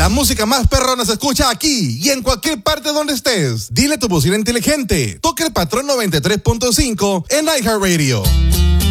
La música más perrona se escucha aquí y en cualquier parte donde estés. Dile a tu bocina inteligente, toca el patrón 93.5 en iHeartRadio.